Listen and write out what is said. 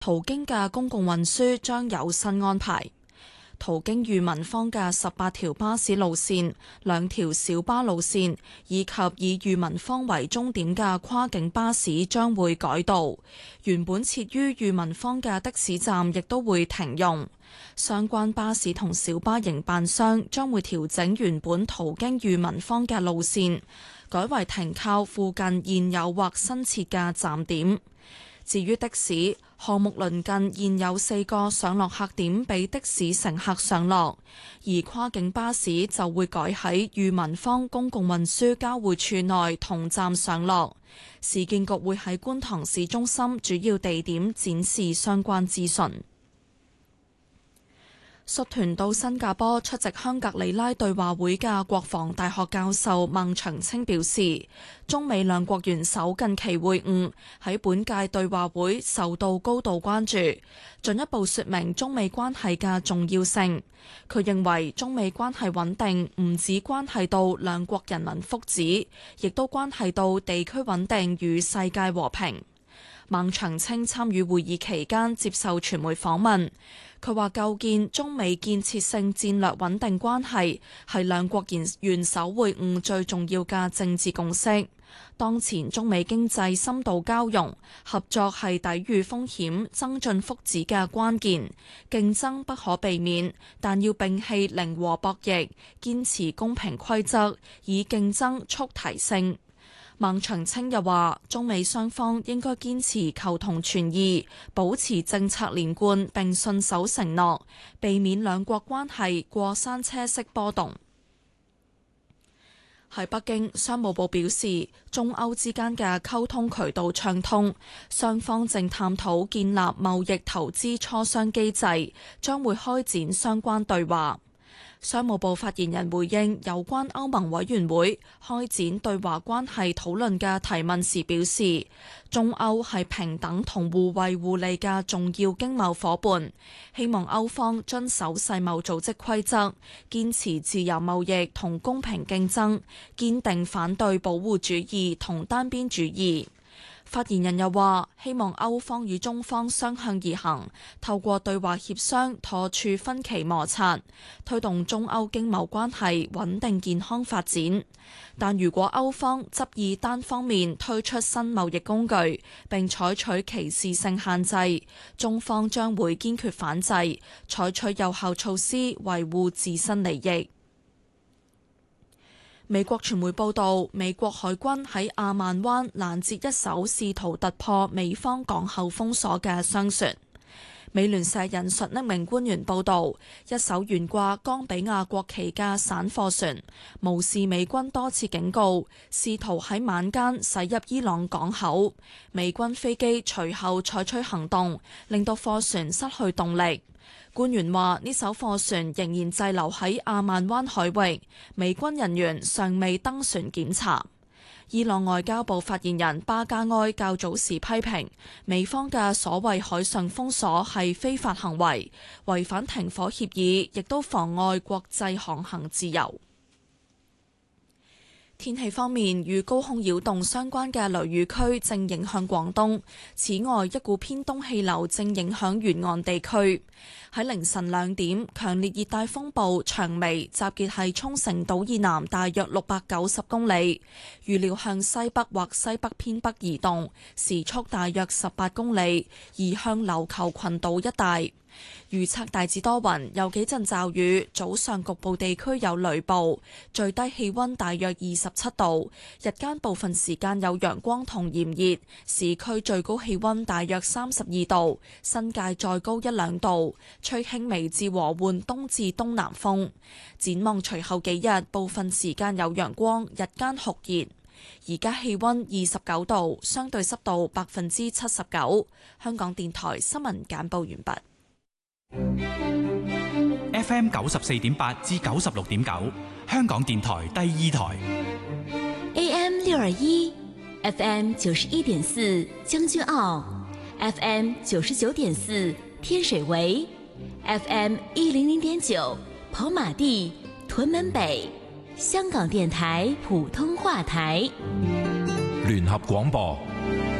途經嘅公共運輸將有新安排。途經裕民坊嘅18條巴士路線、2條小巴路線以及以裕民坊為終點嘅跨境巴士將會改道。原本設於裕民坊嘅的士站亦都會停用。相關巴士同小巴營辦商將會調整原本途經裕民坊嘅路線，改為停靠附近現有或新設嘅站點。至於的士，項目鄰近現有4個上落客點俾的士乘客上落，而跨境巴士就會改喺裕民坊公共運輸交匯處內同站上落。市建局會喺觀塘市中心主要地點展示相關資訊。率團到新加坡出席香格里拉對話會嘅國防大學教授孟長青表示，中美兩國元首近期會晤喺本屆對話會受到高度關注，進一步說明中美關係嘅重要性。佢認為中美關係穩定唔只關係到兩國人民福祉，亦都關係到地區穩定與世界和平。孟長青參與會議期間接受傳媒訪問，佢話構建中美建設性戰略穩定關係係兩國元首會晤最重要嘅政治共識。當前中美經濟深度交融，合作係抵禦風險、增進福祉嘅關鍵。競爭不可避免，但要摒棄零和博弈，堅持公平規則，以競爭促提升。孟長青又話，中美雙方應該堅持求同存異，保持政策連貫並信守承諾，避免兩國關係過山車式波動。喺北京，商務部表示，中歐之間嘅溝通渠道暢通，雙方正探討建立貿易投資磋商機制，將會開展相關對話。商務部發言人回應有關歐盟委員會開展對華關係討論嘅提問時表示，中歐係平等同互惠互利嘅重要經貿夥伴，希望歐方遵守世貿組織規則，堅持自由貿易同公平競爭，堅定反對保護主義同單邊主義。發言人又話，希望歐方與中方相向而行，透過對話協商妥處分歧摩擦，推動中歐經貿關係穩定健康發展。但如果歐方執意單方面推出新貿易工具，並採取歧視性限制，中方將會堅決反制，採取有效措施維護自身利益。美國傳媒報道，美國海軍喺阿曼灣攔截一艘試圖突破美方港口封鎖嘅商船。美聯社引述匿名官員報道，一艘懸掛岡比亞國旗嘅散貨船無視美軍多次警告，試圖喺晚間駛入伊朗港口。美軍飛機隨後採取行動，令到貨船失去動力。官員話：呢艘貨船仍然滯留喺阿曼灣海域，美軍人員尚未登船檢查。伊朗外交部發言人巴加埃較早時批評美方嘅所謂海上封鎖係非法行為，違反停火協議，亦都妨礙國際航行自由。天氣方面，與高空擾動相關嘅雷雨區正影響廣東。此外，一股偏東氣流正影響沿岸地區。喺凌晨2點，強烈熱帶風暴長眉集結喺沖繩島以南大約690公里，預料向西北或西北偏北移動，時速大約18公里，移向琉球群島一帶。預測大致多雲，有幾陣驟雨，早上局部地區有雷暴，最低氣溫大約27度，日間部分時間有陽光同炎熱，市區最高氣溫大約32度，新界再高1-2度，吹輕微至和緩東至東南風。展望隨後幾日，部分時間有陽光，日間酷熱。而家氣溫29度，相對濕度79%。香港電台新聞簡報完畢。 FM 94.8至96.9，香港電台第2台。 AM 621 FM 91.4將軍澳 FM 99.4天水圍 FM 100.9跑馬地屯門北，香港電台普通話台。 聯合廣播